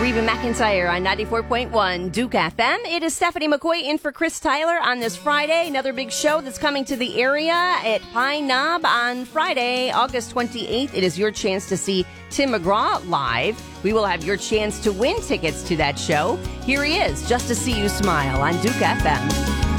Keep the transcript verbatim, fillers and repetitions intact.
Reba McEntire on ninety-four point one Duke F M. It is Stephanie McCoy in for Chris Tyler on this Friday. Another big show that's coming to the area at Pine Knob on Friday, August twenty-eighth. It is your chance to see Tim McGraw live. We will have your chance to win tickets to that show. Here he is, Just to See You Smile on Duke F M.